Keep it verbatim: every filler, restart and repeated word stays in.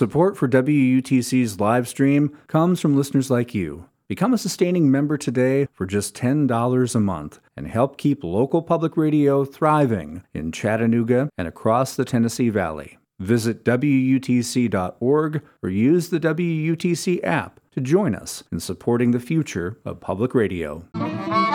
Support for W U T C's live stream comes from listeners like you. Become a sustaining member today for just ten dollars a month and help keep local public radio thriving in Chattanooga and across the Tennessee Valley. Visit W U T C dot org or use the W U T C app to join us in supporting the future of public radio.